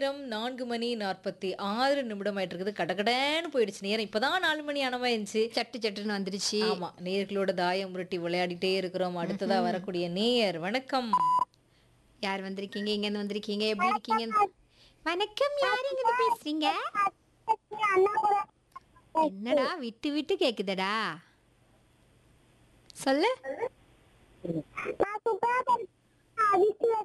நேரம் 4:46 ஆயிட்டு இருக்குது. கடகடன்னு போயிடுச்சு நேரம். இப்பதான் 4 மணி ஆன மாரி இருந்துச்சு. சட்டு சட்டுன்னு வந்துருச்சு. ஆமா. நேயர்களோட தாயம் உருட்டி விளையாடிட்டே இருக்கிறோம். அடுத்ததா வரக்கூடிய நேயர் வணக்கம். யார் வந்திருக்கீங்க? எங்கேருந்து வந்திருக்கீங்க? எப்படி இருக்கீங்க? வணக்கம். யார் எங்கிருந்து பேசுறீங்க? என்னடா விட்டு விட்டு கேக்குதடா? சொல்லு.